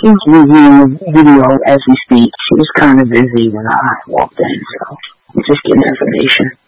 She's reviewing video as we speak. She was kind of busy when I walked in, so I'm just getting information.